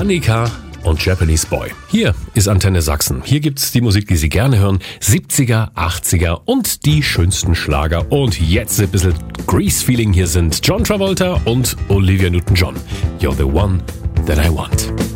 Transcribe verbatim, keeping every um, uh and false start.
Annika und Japanese Boy. Hier ist Antenne Sachsen. Hier gibt's die Musik, die Sie gerne hören. siebziger, achtziger und die schönsten Schlager. Und jetzt ein bisschen Grease-Feeling. Hier sind John Travolta und Olivia Newton-John. You're the one that I want.